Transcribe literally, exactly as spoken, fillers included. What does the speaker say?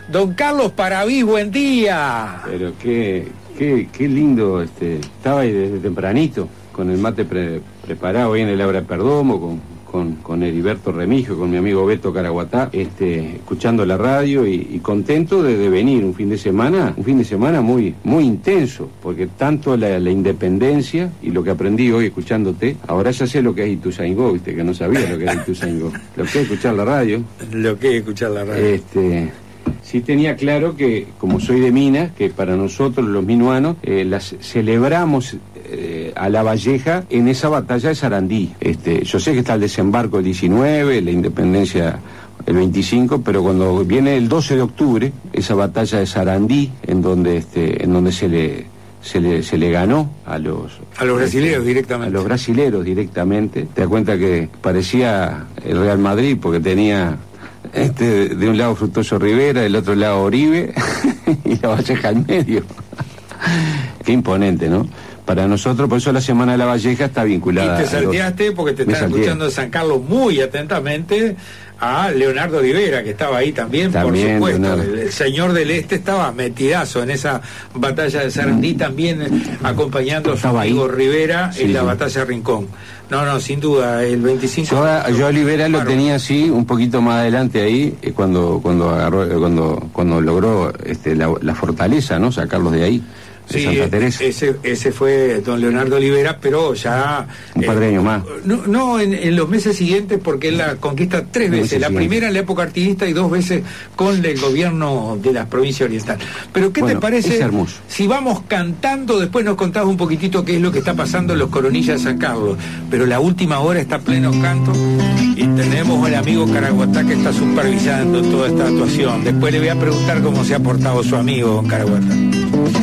Don Carlos Paravís, buen día. Pero qué, qué, qué lindo, este, estaba ahí desde tempranito, con el mate pre, preparado ahí en el Abra Perdomo, con, con, con Heriberto Remigio, con mi amigo Beto Caraguatá, este, escuchando la radio y, y contento de, de venir un fin de semana, un fin de semana muy, muy intenso, porque tanto la, la independencia y lo que aprendí hoy escuchándote, ahora ya sé lo que es Ituzaingó, viste, que no sabía lo que era Ituzaingó, lo que es escuchar la radio. Lo que es escuchar la radio. Este... Sí tenía claro que, como soy de Minas, que para nosotros los minuanos eh, las celebramos eh, a La Valleja en esa batalla de Sarandí. Este, yo sé que está el desembarco el diecinueve, la independencia el veinticinco, pero cuando viene el doce de octubre, esa batalla de Sarandí, en donde, este, en donde se le... Se le, se le ganó a los... A los brasileros directamente. A los brasileros directamente. Te das cuenta que parecía el Real Madrid porque tenía... Este, de un lado Fructuoso Rivera, del otro lado Oribe y La Valleja al medio. Qué imponente, ¿no? Para nosotros, por eso la Semana de La Valleja está vinculada. Y te salteaste los... porque te están escuchando de San Carlos muy atentamente a Leonardo Olivera, que estaba ahí también, también por supuesto. El, el señor del Este estaba metidazo en esa batalla de Sarandí, también acompañando a su amigo ahí. Rivera sí, en la sí. batalla de Rincón. No, no, sin duda, el veinticinco... Yo, yo a Olivera lo tenía así, un poquito más adelante ahí, eh, cuando cuando agarró, eh, cuando cuando logró este, la, la fortaleza, ¿no? Sacarlos de ahí. Sí, ese, ese fue don Leonardo Olivera, pero ya... Un par de eh, años más. No, no en, en los meses siguientes, porque él la conquista tres veces. La siguientes. primera en la época artiguista y dos veces con el gobierno de la provincia oriental. Pero ¿qué bueno, te parece si vamos cantando, después nos contás un poquitito qué es lo que está pasando en los Coronillas de San Carlos? Pero la última hora está pleno canto y tenemos al amigo Caraguatá que está supervisando toda esta actuación. Después le voy a preguntar cómo se ha portado su amigo don Caraguatá.